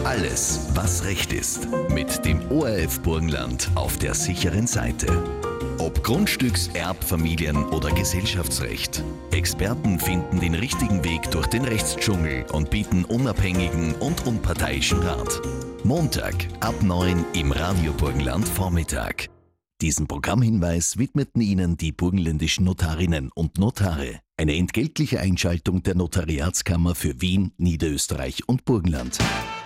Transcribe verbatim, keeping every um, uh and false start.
Alles, was Recht ist. Mit dem O R F Burgenland auf der sicheren Seite. Ob Grundstücks-, Erbfamilien- oder Gesellschaftsrecht. Experten finden den richtigen Weg durch den Rechtsdschungel und bieten unabhängigen und unparteiischen Rat. Montag ab neun im Radio Burgenland Vormittag. Diesen Programmhinweis widmeten Ihnen die burgenländischen Notarinnen und Notare. Eine entgeltliche Einschaltung der Notariatskammer für Wien, Niederösterreich und Burgenland.